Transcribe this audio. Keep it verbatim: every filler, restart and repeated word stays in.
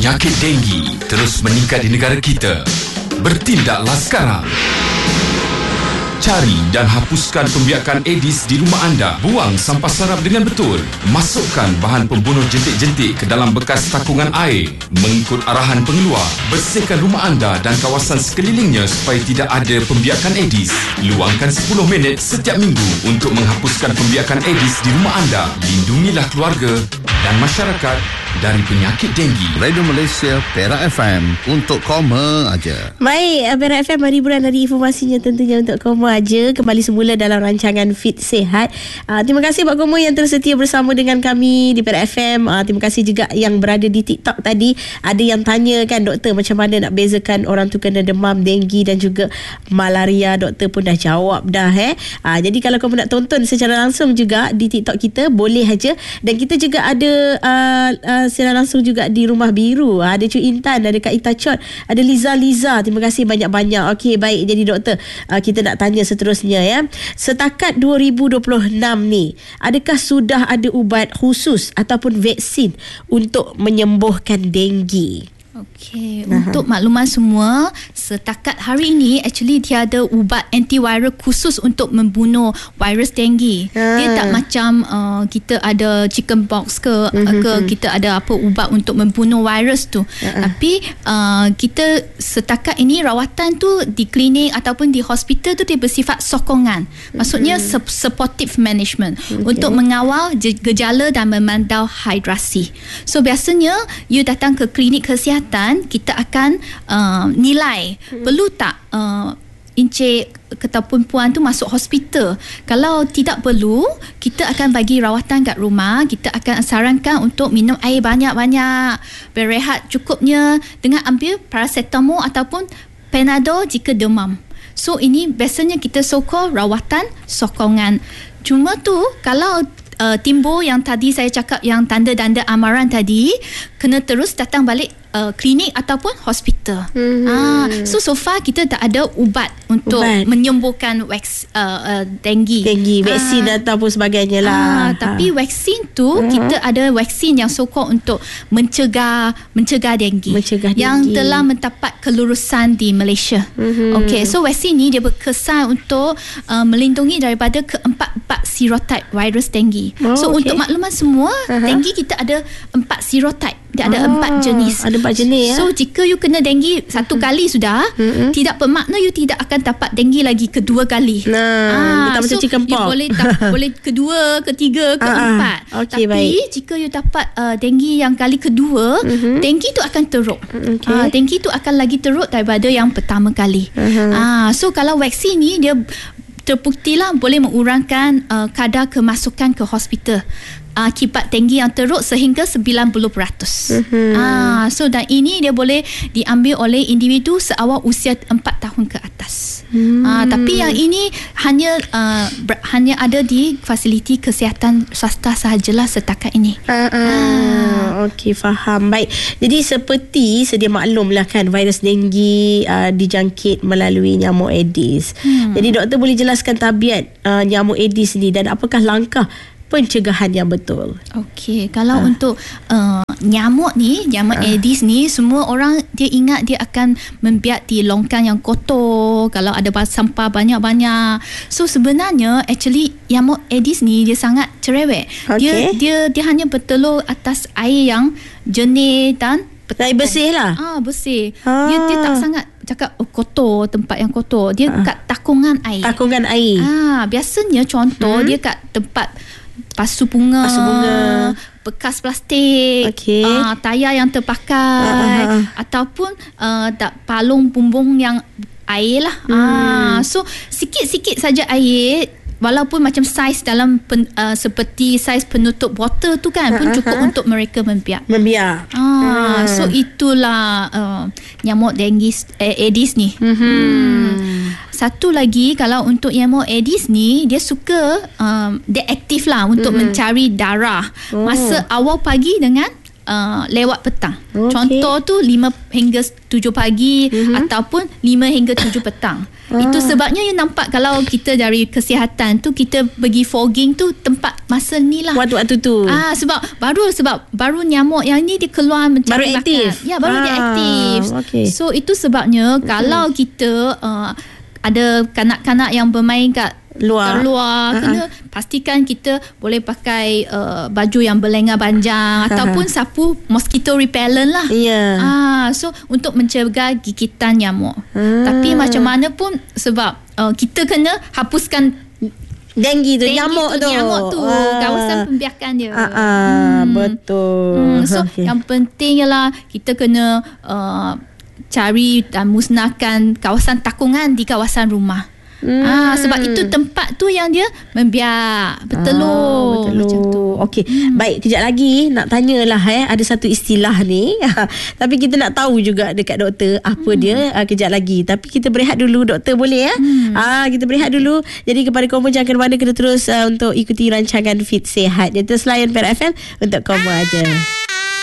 Penyakit denggi terus meningkat di negara kita. Bertindaklah sekarang. Cari dan hapuskan pembiakan Aedes di rumah anda. Buang sampah sarap dengan betul. Masukkan bahan pembunuh jentik-jentik ke dalam bekas takungan air. Mengikut arahan pengeluar. Bersihkan rumah anda dan kawasan sekelilingnya supaya tidak ada pembiakan Aedes. Luangkan sepuluh minit setiap minggu untuk menghapuskan pembiakan Aedes di rumah anda. Lindungilah keluarga dan masyarakat dari penyakit denggi. Radio Malaysia, Perak F M, untuk koma aja. Baik, Perak F M, hari bulan dari informasinya tentunya untuk koma aja. Kembali semula dalam rancangan Fit Sihat. Uh, terima kasih Pak Koma yang terus setia bersama dengan kami di Perak F M. Uh, terima kasih juga yang berada di TikTok tadi. Ada yang tanya kan, doktor, macam mana nak bezakan orang tu kena demam, denggi dan juga malaria. Doktor pun dah jawab dah eh. Uh, jadi kalau kamu nak tonton secara langsung juga di TikTok kita, boleh aja. Dan kita juga ada uh, uh, secara langsung juga di Rumah Biru. Ada Cik Intan, ada Kak Ita Chot, ada Liza Liza. Terima kasih banyak-banyak. Okey, baik. Jadi doktor, uh, kita nak tanya seterusnya ya. Setakat dua ribu dua puluh enam ni, adakah sudah ada ubat khusus ataupun vaksin untuk menyembuhkan denggi? Okey, untuk makluman semua, setakat hari ini actually tiada ubat antiviral khusus untuk membunuh virus denggi. Ha. Dia tak macam uh, kita ada chicken pox ke, mm-hmm. ke kita ada apa ubat untuk membunuh virus tu. Uh-huh. Tapi uh, kita setakat ini rawatan tu di klinik ataupun di hospital tu dia bersifat sokongan. Maksudnya mm-hmm. supportive management, okay. untuk mengawal gejala dan memantau hidrasi. So biasanya you datang ke klinik kesihatan, kita akan uh, nilai hmm. perlu tak uh, encik ataupun puan tu masuk hospital. Kalau tidak perlu, kita akan bagi rawatan kat rumah. Kita akan sarankan untuk minum air banyak-banyak, berehat cukupnya, dengan ambil paracetamol ataupun Panadol jika demam. So ini biasanya kita so-called rawatan sokongan. Cuma tu kalau uh, timbul yang tadi saya cakap, yang tanda-tanda amaran tadi, kena terus datang balik Uh, klinik ataupun hospital. Hmm. Ah, so so far kita tak ada ubat untuk ubat. menyembuhkan wax, uh, uh, denggi. Denggi, vaksin ah. ataupun sebagainya lah. Ah, tapi ha. vaksin tu hmm. kita ada vaksin yang sokong untuk mencegah mencegah denggi. Mencegah yang denggi. telah mendapat kelulusan di Malaysia. Hmm. Okey, so vaksin ni dia berkesan untuk uh, melindungi daripada keempat-empat serotip virus denggi. Oh, so okay. untuk makluman semua, uh-huh. denggi kita ada empat serotip. Dia ada oh, empat jenis. Ada empat jenis ya. So jika you kena denggi satu mm-hmm. kali sudah, mm-hmm. tidak bermakna you tidak akan dapat denggi lagi kedua kali. Nah, ah, so macam chicken pox. Boleh tak, boleh kedua, ketiga, keempat. Ah, okay, Tapi baik. jika you dapat uh, denggi yang kali kedua, mm-hmm. denggi tu akan teruk. Okay. Ah, denggi tu akan lagi teruk daripada yang pertama kali. Uh-huh. Ah, so kalau vaksin ni dia terbuktilah boleh mengurangkan uh, kadar kemasukan ke hospital akibat denggi yang teruk sehingga sembilan puluh peratus. Mm-hmm. Ah, so dan ini dia boleh diambil oleh individu seawal usia empat tahun ke atas. Mm. Ah, tapi yang ini hanya uh, ber, hanya ada di fasiliti kesihatan swasta sahajalah setakat ini. Uh, uh, ah. Okey, faham. Baik. Jadi seperti sedia maklum lah kan, virus denggi uh, dijangkit melalui nyamuk Aedes. Hmm. Jadi doktor boleh jelaskan tabiat uh, nyamuk Aedes ni dan apakah langkah pencegahan yang betul? Okey, kalau ha. untuk uh, nyamuk ni, nyamuk ha. Aedes ni, semua orang dia ingat dia akan membiak di longkang yang kotor, kalau ada sampah banyak-banyak. So sebenarnya actually nyamuk Aedes ni dia sangat cerewet. Okay. Dia dia dia hanya bertelur atas air yang jernih dan air bersih lah. Ah, bersih. Ha. Dia dia tak sangat cakap oh, kotor, tempat yang kotor. Dia ha. kat takungan air. Takungan air. Ah, biasanya contoh hmm. dia kat tempat pasu bunga, pasu bunga, bekas plastik, okay. uh, tayar yang terpakai, uh, uh, uh. ataupun uh, tak palung bumbung yang air lah. Hmm. Uh, so sikit-sikit saja air, walaupun macam saiz dalam pen, uh, seperti saiz penutup botol tu kan, pun cukup uh-huh. untuk mereka membiak. Membiak. Ah, uh. So itulah uh, nyamuk denggi eh, Aedes ni. Mm-hmm. Hmm. Satu lagi, kalau untuk nyamuk Aedes ni, dia suka um, dia aktif lah untuk mm-hmm. mencari darah oh. masa awal pagi dengan uh, lewat petang. Okay. Contoh tu lima hingga tujuh pagi mm-hmm. ataupun lima hingga tujuh petang. Ah. Itu sebabnya you nampak kalau kita dari kesihatan tu kita pergi fogging tu tempat masa ni lah. Waktu-waktu tu. Ah sebab baru sebab baru nyamuk yang ni dia keluar mencari baru aktif. makan. Ya, baru ah, dia aktif. Okay. So itu sebabnya mm-hmm. kalau kita uh, ada kanak-kanak yang bermain kat luar, luar uh-huh. kena pastikan kita boleh pakai uh, baju yang berlengar panjang uh-huh. ataupun sapu mosquito repellent lah. Yeah. Ah, so untuk mencegah gigitan nyamuk. Uh. Tapi macam mana pun sebab uh, kita kena hapuskan denggi tu, denggi nyamuk tu, tu nyamuk tu ah. kawasan pembiakan dia. Ah, ah, hmm. Betul. Hmm, so okay. yang penting ialah kita kena uh, cari dan musnahkan kawasan takungan di kawasan rumah. Hmm. Ah, sebab itu tempat tu yang dia membiak bertelur. Ah, macam tu. Okey, hmm. baik, kejap lagi nak tanyalah eh ada satu istilah ni. Tapi kita nak tahu juga dekat doktor apa hmm. dia uh, kejap lagi. Tapi kita berehat dulu doktor, boleh ya? Hmm. Ah, kita berehat dulu. Jadi kepada kamu jangan ke mana, kena terus uh, untuk ikuti rancangan Fit Sihat. Itu selain Perak F M untuk kamu aja.